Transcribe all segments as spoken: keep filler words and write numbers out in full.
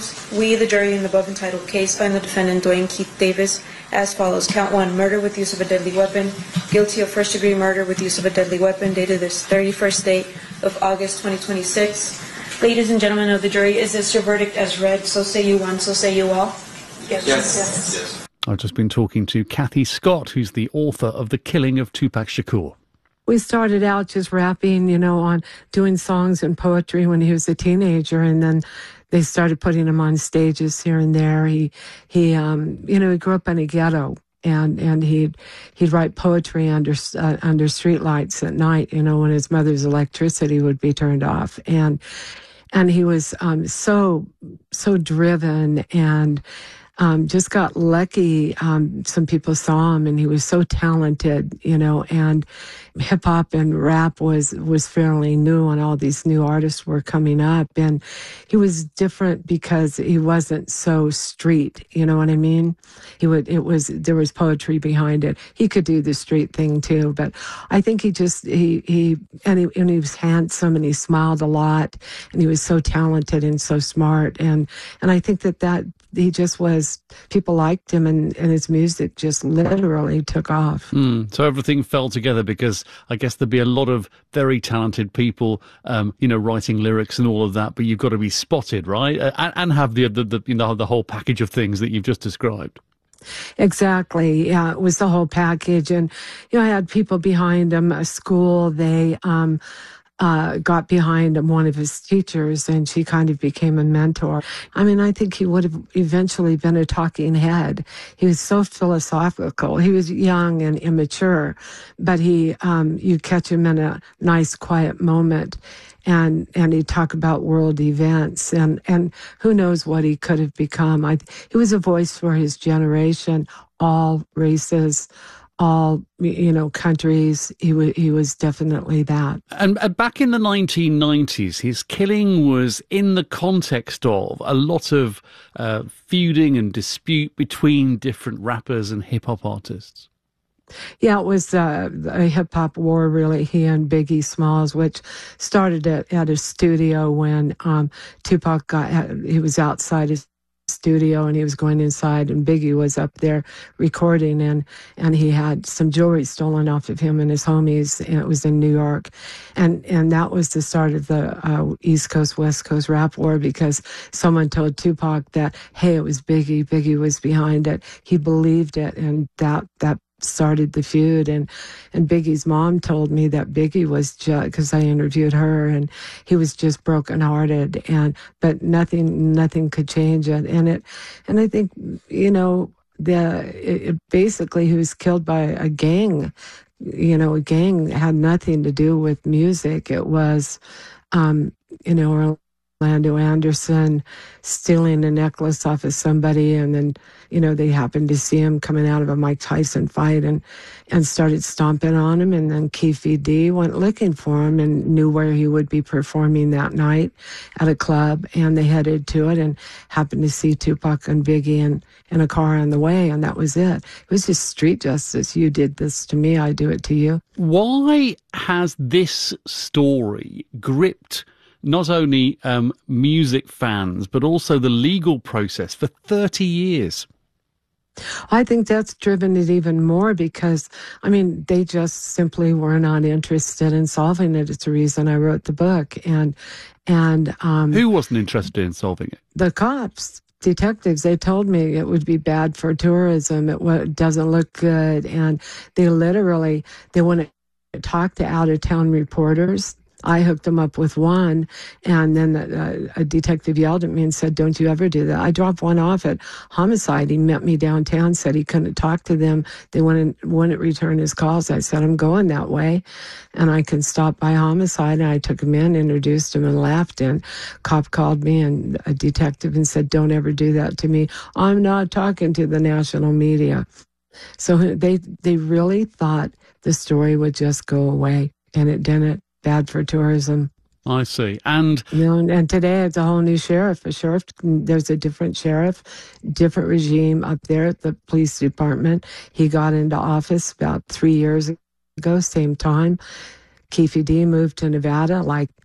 follows. We, the jury, in the above entitled case, find the defendant, Dwayne Keith Davis, as follows. Count one, murder with use of a deadly weapon. Guilty of first-degree murder with use of a deadly weapon, dated this thirty-first day of August twenty twenty-six. Ladies and gentlemen of the jury, is this your verdict as read? So say you one, so say you all. Yes. Yes. Yes. Yes. I've just been talking to Kathy Scott, who's the author of The Killing of Tupac Shakur. We started out just rapping, you know, on doing songs and poetry when he was a teenager, and then they started putting him on stages here and there. He, he, um, you know, he grew up in a ghetto, and and he'd he'd write poetry under uh, under streetlights at night, you know, when his mother's electricity would be turned off, and and he was um, so so driven and. Um, just got lucky. Um, some people saw him, and he was so talented, you know, and hip hop and rap was, was fairly new, and all these new artists were coming up, and he was different because he wasn't so street, you know what I mean? He would, it was, there was poetry behind it. He could do the street thing too, but I think he just, he, he, and he, and he was handsome, and he smiled a lot, and he was so talented and so smart, and, and I think that that, he just was, people liked him, and, and his music just literally took off. Mm, so everything fell together, because I guess there'd be a lot of very talented people, um, you know, writing lyrics and all of that, but you've got to be spotted, right? Uh, and, and have the, the, the, you know, the whole package of things that you've just described. Exactly. Yeah, it was the whole package. And, you know, I had people behind him, a school, they, um, Uh, got behind one of his teachers, and she kind of became a mentor. I mean, I think he would have eventually been a talking head. He was so philosophical. He was young and immature, but he, um, you catch him in a nice, quiet moment, and and he'd talk about world events, and and who knows what he could have become. I, he was a voice for his generation, all races, all, you know, countries. He was, he was definitely that. And uh, back in the nineteen nineties, his killing was in the context of a lot of uh, feuding and dispute between different rappers and hip-hop artists. Yeah, it was uh, a hip-hop war, really, he and Biggie Smalls, which started at, at a studio when um, Tupac got, he was outside his studio, and he was going inside, and Biggie was up there recording, and and he had some jewelry stolen off of him and his homies, and it was in New York, and and that was the start of the uh, East Coast West Coast rap war, because someone told Tupac that, hey, it was Biggie, Biggie was behind it. He believed it, and that that started the feud. And and Biggie's mom told me that Biggie was just, because I interviewed her, and he was just brokenhearted, and but nothing nothing could change it. And it and I think, you know, the it, it basically he was killed by a gang. You know, a gang had nothing to do with music. It was um you know, Orlando Anderson stealing a necklace off of somebody, and then, you know, they happened to see him coming out of a Mike Tyson fight, and and started stomping on him, and then Keefe D went looking for him and knew where he would be performing that night at a club, and they headed to it and happened to see Tupac and Biggie in, in a car on the way, and that was it. It was just street justice. You did this to me, I do it to you. Why has this story gripped not only um, music fans, but also the legal process for thirty years? I think that's driven it even more, because, I mean, they just simply were not interested in solving it. It's the reason I wrote the book. And, and, um, who wasn't interested in solving it? The cops. Detectives, they told me it would be bad for tourism. It w- doesn't look good. And they literally, they want to talk to out-of-town reporters. I hooked them up with one, and then a, a detective yelled at me and said, don't you ever do that. I dropped one off at Homicide. He met me downtown, said he couldn't talk to them. They wouldn't, wouldn't return his calls. I said, I'm going that way, and I can stop by Homicide. And I took him in, introduced him, and left. And cop called me, and a detective, and said, don't ever do that to me. I'm not talking to the national media. So they, they really thought the story would just go away, and it didn't. Bad for tourism. I see. And you know, and today it's a whole new sheriff. A sheriff, there's a different sheriff, different regime up there at the police department. He got into office about three years ago, same time. Keefe D moved to Nevada like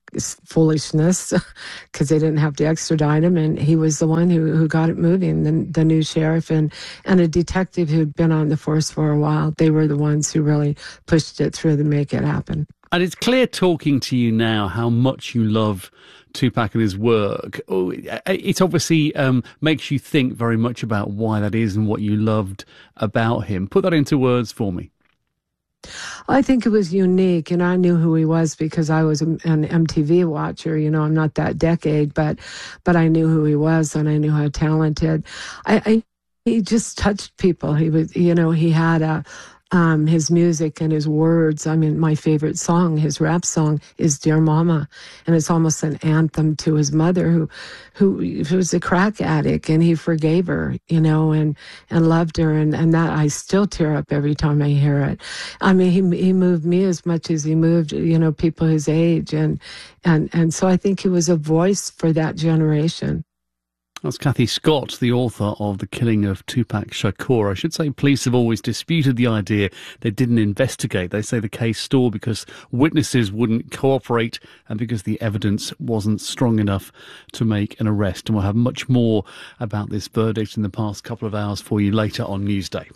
foolishness because they didn't have to extradite him, and he was the one who, who got it moving. The, the new sheriff and, and a detective who'd been on the force for a while, they were the ones who really pushed it through to make it happen. And it's clear talking to you now how much you love Tupac and his work. Oh, it obviously um, makes you think very much about why that is and what you loved about him. Put that into words for me. I think it was unique, and I knew who he was because I was an M T V watcher. You know, I'm not that decade, but but I knew who he was, and I knew how talented. I, I he just touched people. He was, you know, he had a. Um, his music and his words. I mean, my favorite song, his rap song, is "Dear Mama," and it's almost an anthem to his mother, who, who, who was a crack addict, and he forgave her, you know, and and loved her, and and that I still tear up every time I hear it. I mean, he he moved me as much as he moved, you know, people his age, and and and so I think he was a voice for that generation. That's Kathy Scott, the author of The Killing of Tupac Shakur. I should say police have always disputed the idea they didn't investigate. They say the case stalled because witnesses wouldn't cooperate and because the evidence wasn't strong enough to make an arrest. And we'll have much more about this verdict in the past couple of hours for you later on Newsday.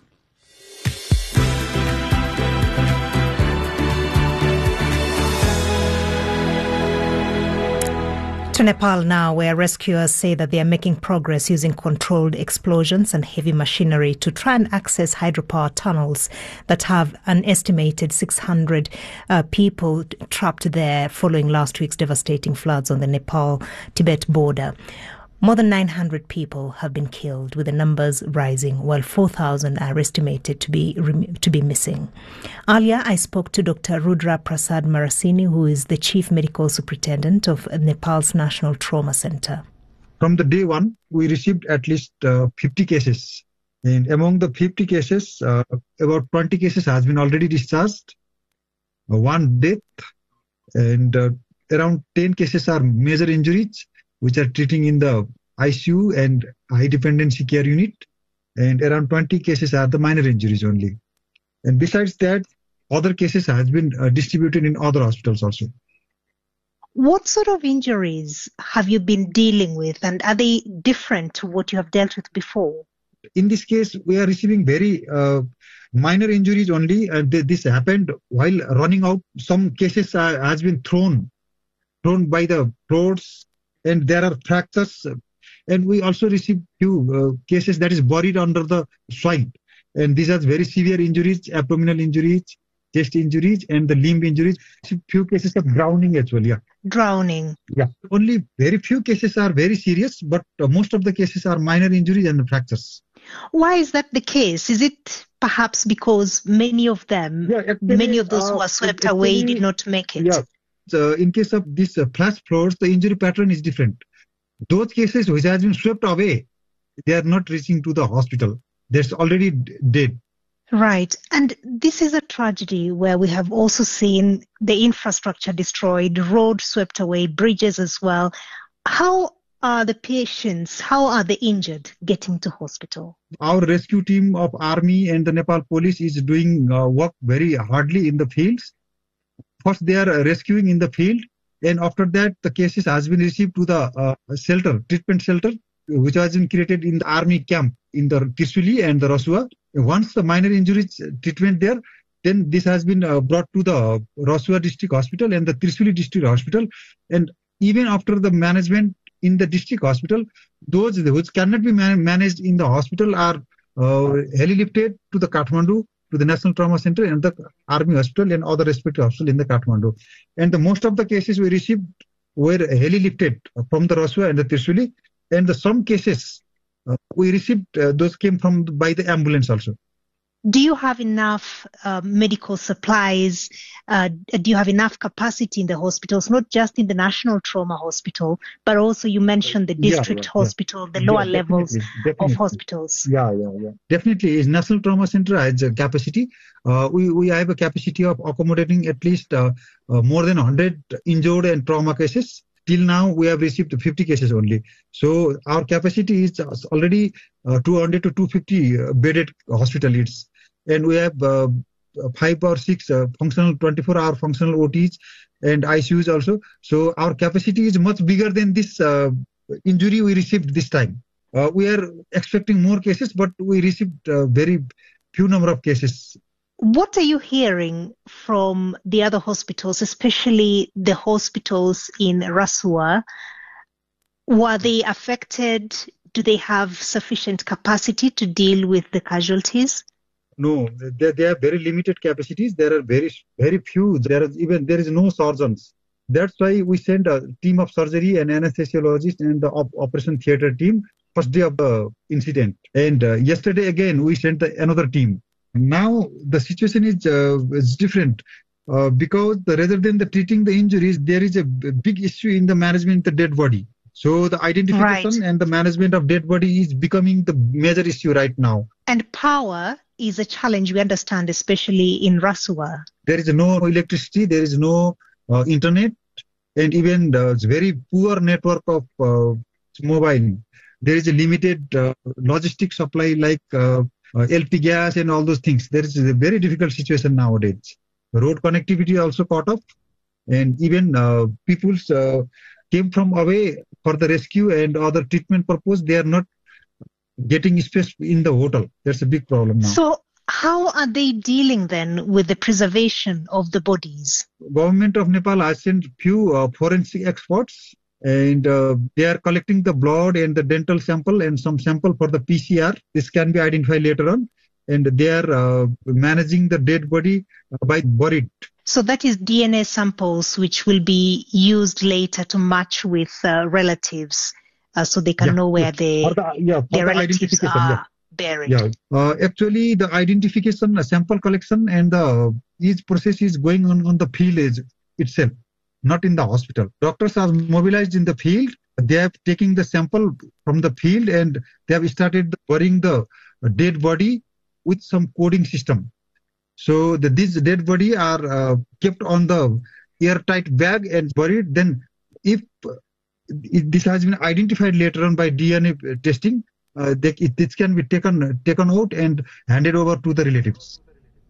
To Nepal now, where rescuers say that they are making progress using controlled explosions and heavy machinery to try and access hydropower tunnels that have an estimated six hundred uh, people trapped there following last week's devastating floods on the Nepal-Tibet border. More than nine hundred people have been killed, with the numbers rising, while four thousand are estimated to be to be missing. Earlier, I spoke to Doctor Rudra Prasad Marasini, who is the Chief Medical Superintendent of Nepal's National Trauma Center. From the day one, we received at least uh, fifty cases. And among the fifty cases, uh, about twenty cases has been already discharged, uh, one death, and uh, around ten cases are major injuries, which are treating in the I C U and high dependency care unit, and around twenty cases are the minor injuries only. And besides that, other cases has been uh, distributed in other hospitals also. What sort of injuries have you been dealing with, and are they different to what you have dealt with before? In this case, we are receiving very uh, minor injuries only, and th- this happened while running out. Some cases are, has been thrown, thrown by the roads, and there are fractures. And we also received few uh, cases that is buried under the soil. And these are very severe injuries, abdominal injuries, chest injuries, and the limb injuries. Few cases of drowning as well, yeah. Drowning. Yeah. Only very few cases are very serious, but uh, most of the cases are minor injuries and fractures. Why is that the case? Is it perhaps because many of them, yeah, actually, many of those uh, who are swept actually, away did not make it? Yeah. So in case of these uh, flash floods, the injury pattern is different. Those cases which has been swept away, they are not reaching to the hospital. They're already d- dead. Right. And this is a tragedy where we have also seen the infrastructure destroyed, roads swept away, bridges as well. How are the patients, how are the injured getting to hospital? Our rescue team of Army and the Nepal Police is doing uh, work very hardly in the fields. First, they are rescuing in the field, and after that, the cases has been received to the uh, shelter, treatment shelter, which has been created in the army camp in the Trishuli and the Rasua. Once the minor injuries treatment there, then this has been uh, brought to the Rasua district hospital and the Trishuli district hospital. And even after the management in the district hospital, those which cannot be man- managed in the hospital are uh, heli-lifted to the Kathmandu, to the National Trauma Center and the Army Hospital and other respective hospitals in the Kathmandu. And the most of the cases we received were heli-lifted from the Rasua and the Trishuli. And the some cases uh, we received, uh, those came from by the ambulance also. Do you have enough uh, medical supplies? Uh, do you have enough capacity in the hospitals, not just in the National Trauma Hospital, but also you mentioned the district yeah, yeah, hospital, yeah. the lower yeah, levels definitely, definitely. of hospitals? Yeah, yeah, yeah. Definitely. Is National Trauma Center has a capacity. Uh, we, we have a capacity of accommodating at least uh, uh, more than one hundred injured and trauma cases. Till now, we have received fifty cases only. So our capacity is already uh, two hundred to two hundred fifty bedded hospital. It's, and we have uh, five or six uh, functional twenty-four hour functional O Ts and I C Us also. So our capacity is much bigger than this uh, injury we received this time. Uh, we are expecting more cases, but we received uh, very few number of cases. What are you hearing from the other hospitals, especially the hospitals in Rasua? Were they affected? Do they have sufficient capacity to deal with the casualties? No, they, they have very limited capacities. There are very very few. There is even there is no surgeons. That's why we send a team of surgery and anesthesiologist and the op- operation theater team first day of the incident. And uh, yesterday again we sent the, another team. Now the situation is uh, is different uh, because the, rather than the treating the injuries, there is a big issue in the management of the dead body. So the identification right. and the management of dead body is becoming the major issue right now. And power is a challenge, we understand, especially in Rasua. There is no electricity, there is no uh, internet, and even the very poor network of uh, mobile. There is a limited uh, logistic supply like uh, uh, L P gas and all those things. There is a very difficult situation nowadays. Road connectivity also caught up, and even uh, people uh, came from away for the rescue and other treatment purpose. They are not getting space in the hotel. That's a big problem now. So how are they dealing then with the preservation of the bodies? Government of Nepal has sent few uh, forensic experts, and uh, they are collecting the blood and the dental sample and some sample for the P C R. This can be identified later on. And they are uh, managing the dead body by buried. So that is D N A samples which will be used later to match with uh, relatives uh, so they can yeah, know where yeah. they, the, yeah, their the relatives are yeah. buried. Yeah. Uh, actually, the identification, uh, sample collection and the each process is going on on the field is, itself, not in the hospital. Doctors are mobilized in the field. They have taken the sample from the field and they have started burying the dead body with some coding system. So the, these dead body are uh, kept on the airtight bag and buried. Then if it, this has been identified later on by D N A testing, uh, they, it, this can be taken taken out and handed over to the relatives.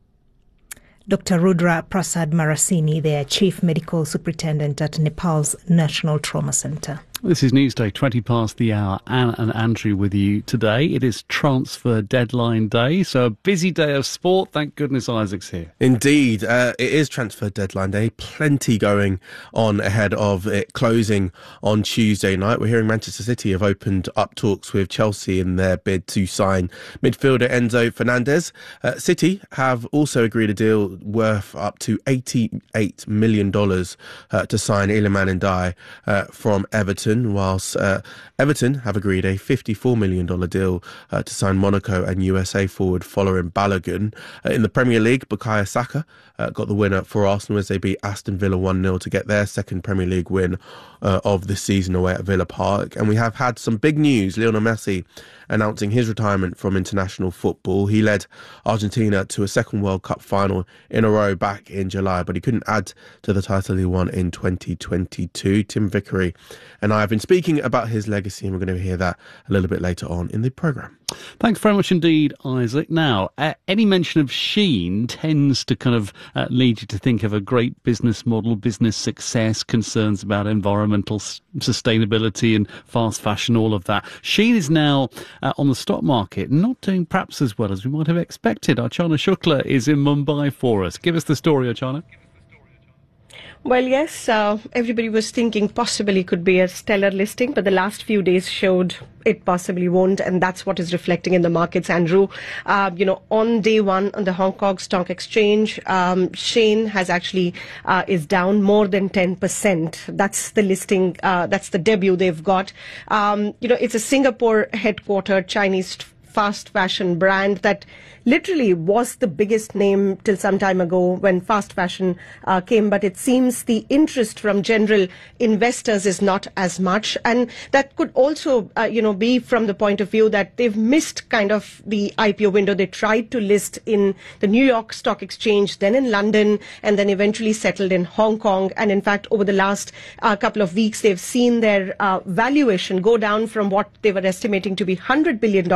Doctor Rudra Prasad Marasini, their Chief Medical Superintendent at Nepal's National Trauma Centre. This is Newsday, twenty past the hour. Anne and Andrew with you today. It is transfer deadline day, so a busy day of sport. Thank goodness Isaac's here. Indeed, uh, it is transfer deadline day. Plenty going on ahead of it closing on Tuesday night. We're hearing Manchester City have opened up talks with Chelsea in their bid to sign midfielder Enzo Fernandez. Uh, City have also agreed a deal worth up to eighty-eight million dollars uh, to sign Iliman Ndiaye uh, from Everton. Whilst uh, Everton have agreed a fifty-four million dollars deal uh, to sign Monaco and U S A forward following Balogun. Uh, in the Premier League, Bukayo Saka uh, got the winner for Arsenal as they beat Aston Villa one nil to get their second Premier League win uh, of the season away at Villa Park. And we have had some big news. Lionel Messi announcing his retirement from international football. He led Argentina to a second World Cup final in a row back in July, but he couldn't add to the title he won in twenty twenty-two. Tim Vickery and I have been speaking about his legacy, and we're going to hear that a little bit later on in the programme. Thanks very much indeed, Isaac. Now, uh, any mention of Shein tends to kind of uh, lead you to think of a great business model, business success, concerns about environmental s- sustainability and fast fashion, all of that. Shein is now uh, on the stock market, not doing perhaps as well as we might have expected. Archana Shukla is in Mumbai for us. Give us the story, Archana. Well, yes, uh, everybody was thinking possibly could be a stellar listing, but the last few days showed it possibly won't, and that's what is reflecting in the markets, Andrew. Uh, you know, on day one on the Hong Kong Stock Exchange, um, Shein has actually uh, is down more than ten percent. That's the listing, uh, that's the debut they've got. Um, you know, it's a Singapore headquartered Chinese fast fashion brand that literally was the biggest name till some time ago when fast fashion uh, came, but it seems the interest from general investors is not as much, and that could also uh, you know be from the point of view that they've missed kind of the I P O window. They tried to list in the New York Stock Exchange, then in London, and then eventually settled in Hong Kong, and in fact over the last uh, couple of weeks they've seen their uh, valuation go down from what they were estimating to be one hundred billion dollars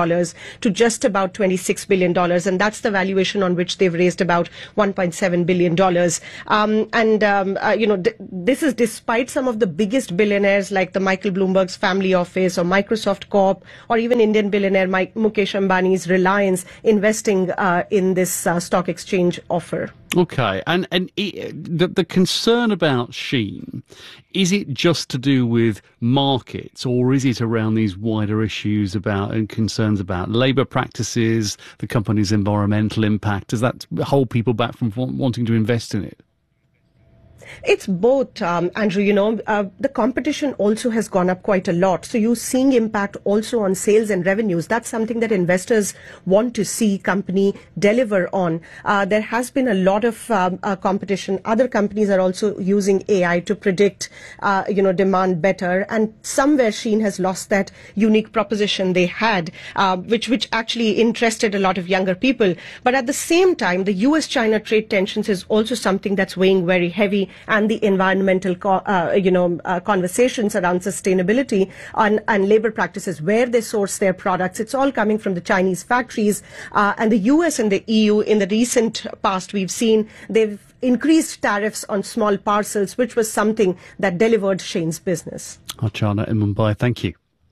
to just about twenty-six billion dollars. And that's the valuation on which they've raised about one point seven billion dollars. Um, and, um, uh, you know, d- this is despite some of the biggest billionaires like the Michael Bloomberg's family office or Microsoft Corp or even Indian billionaire Mike, Mukesh Ambani's Reliance investing uh, in this uh, stock exchange offer. Okay, and and it, the the concern about Shein, is it just to do with markets, or is it around these wider issues about and concerns about labour practices, the company's environmental impact? Does that hold people back from wanting to invest in it? It's both, um, Andrew. You know, uh, the competition also has gone up quite a lot. So you're seeing impact also on sales and revenues. That's something that investors want to see company deliver on. Uh, there has been a lot of um, uh, competition. Other companies are also using A I to predict, uh, you know, demand better. And somewhere Shein has lost that unique proposition they had, uh, which which actually interested a lot of younger people. But at the same time, the U S China trade tensions is also something that's weighing very heavy. And the environmental, co- uh, you know, uh, conversations around sustainability on, and labor practices, where they source their products. It's all coming from the Chinese factories. Uh, and the U S and the E U, in the recent past, we've seen they've increased tariffs on small parcels, which was something that delivered Shein's business. Archana in Mumbai, thank you.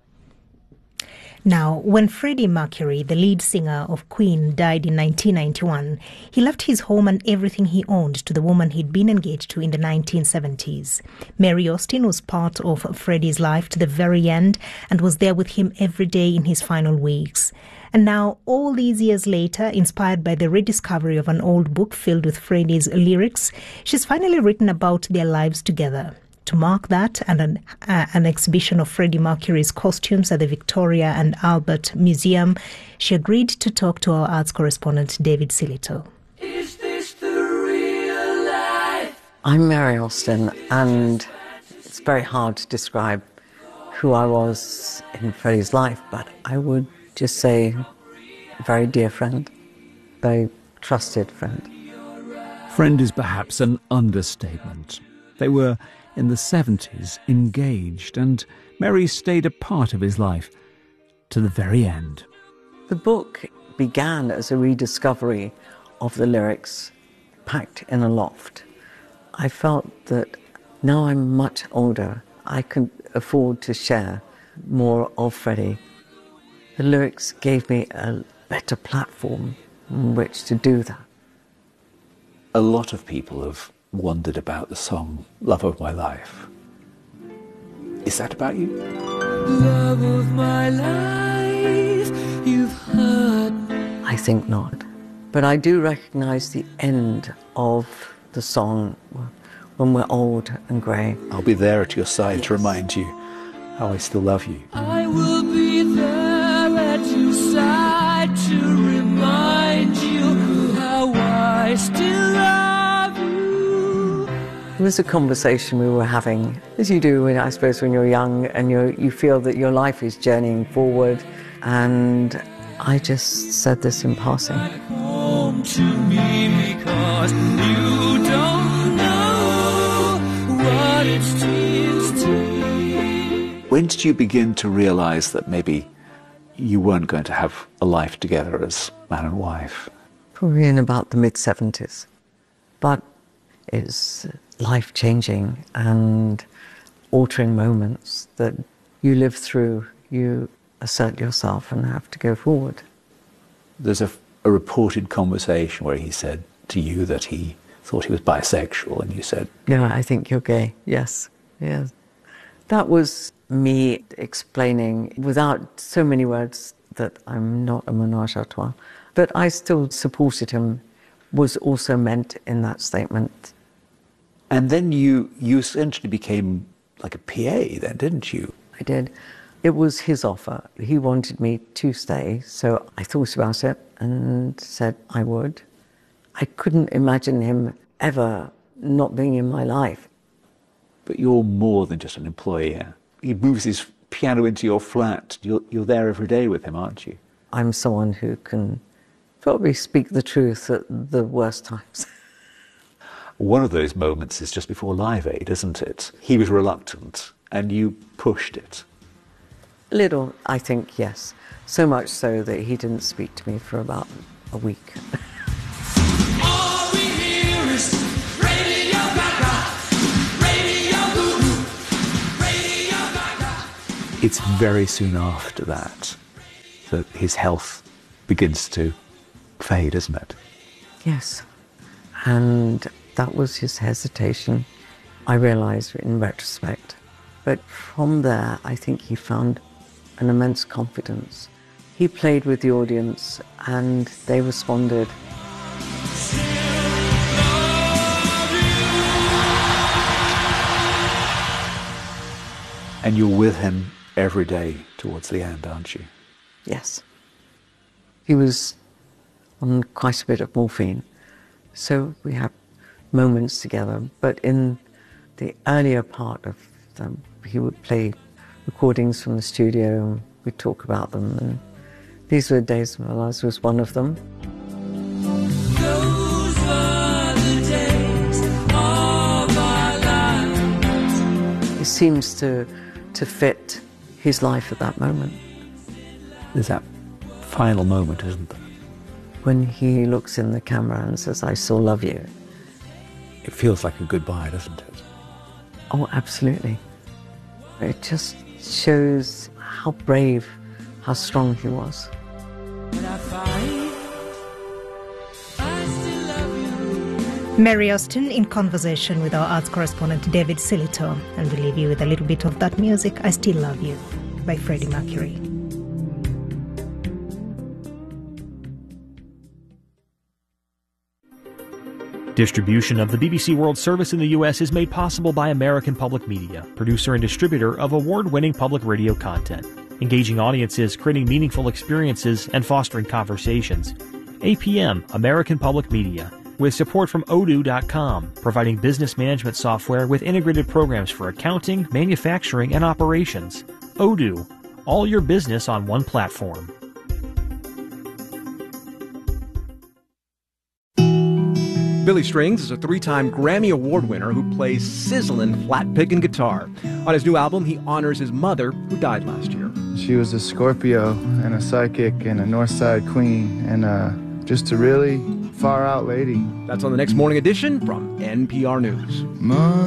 Now, when Freddie Mercury, the lead singer of Queen, died in nineteen ninety-one, he left his home and everything he owned to the woman he'd been engaged to in the nineteen seventies. Mary Austin was part of Freddie's life to the very end and was there with him every day in his final weeks. And now, all these years later, inspired by the rediscovery of an old book filled with Freddie's lyrics, she's finally written about their lives together. To mark that and an, uh, an exhibition of Freddie Mercury's costumes at the Victoria and Albert Museum, she agreed to talk to our arts correspondent David Silito. Is this the real life? I'm Mary Austin, and it's very hard to describe who I was in Freddie's life, but I would just say a very dear friend, very trusted friend. Friend is perhaps an understatement. They were in the seventies, engaged, and Mary stayed a part of his life to the very end. The book began as a rediscovery of the lyrics packed in a loft. I felt that now I'm much older, I could afford to share more of Freddie. The lyrics gave me a better platform on which to do that. A lot of people have wondered about the song Love of My Life. Is that about you? Love of my life, you've heard. I think not. But I do recognise the end of the song when we're old and grey. I'll be there at your side yes. to remind you how I still love you. I will be there at your side to remind you how I still love you. It was a conversation we were having, as you do, when, I suppose, when you're young and you you feel that your life is journeying forward. And I just said this in passing. Home to me because you don't know what it means to me. When did you begin to realise that maybe you weren't going to have a life together as man and wife? Probably in about the mid-seventies. But it's life-changing and altering moments that you live through. You assert yourself and have to go forward. There's a, a reported conversation where he said to you that he thought he was bisexual, and you said, "No, I think you're gay." Yes, yes. That was me explaining without so many words that I'm not a ménage à trois. But I still supported him, was also meant in that statement. And then you, you essentially became like a P A then, didn't you? I did. It was his offer. He wanted me to stay, so I thought about it and said I would. I couldn't imagine him ever not being in my life. But you're more than just an employee here. He moves his piano into your flat. You're, you're there every day with him, aren't you? I'm someone who can probably speak the truth at the worst times. One of those moments is just before Live Aid, isn't it? He was reluctant and you pushed it. A little, I think, yes. So much so that he didn't speak to me for about a week. All we hear is Radio Gaga, Radio Guru, Radio Gaga. It's very soon after that that his health begins to fade, isn't it? Yes. And that was his hesitation, I realised in retrospect. But from there, I think he found an immense confidence. He played with the audience and they responded. And you're with him every day towards the end, aren't you? Yes. He was on quite a bit of morphine, so we had moments together. But in the earlier part of them, he would play recordings from the studio and we'd talk about them. And these were days when I was one of them. Those were the days of our lives. It seems to, to fit his life at that moment. There's that final moment, isn't there? When he looks in the camera and says, "I still love you." It feels like a goodbye, doesn't it? Oh, absolutely. It just shows how brave, how strong he was. When I find I still love you. Mary Austin in conversation with our arts correspondent David Silito, and we leave you with a little bit of that music, I Still Love You, by Freddie Mercury. Distribution of the B B C World Service in the U S is made possible by American Public Media, producer and distributor of award-winning public radio content, engaging audiences, creating meaningful experiences, and fostering conversations. A P M, American Public Media, with support from Odoo dot com, providing business management software with integrated programs for accounting, manufacturing, and operations. Odoo, all your business on one platform. Billy Strings is a three-time Grammy Award winner who plays sizzling flat picking guitar. On his new album, he honors his mother, who died last year. She was a Scorpio and a psychic and a Northside queen and uh, just a really far-out lady. That's on the next Morning Edition from N P R News. Mom.